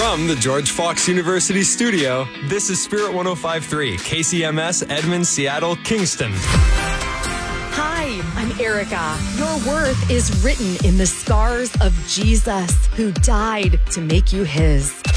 From the George Fox University studio, this is Spirit 105.3, KCMS, Edmond, Seattle, Kingston. Hi, I'm Erica. Your worth is written in the scars of Jesus, who died to make you his.